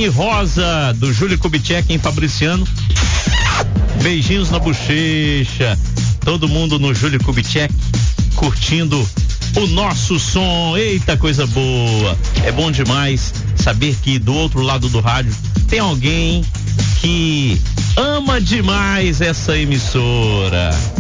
Rosa, do Júlio Kubitschek em Fabriciano. Beijinhos na bochecha. Todo mundo no Júlio Kubitschek curtindo o nosso som. Eita, coisa boa. É bom demais saber que do outro lado do rádio tem alguém que ama demais essa emissora.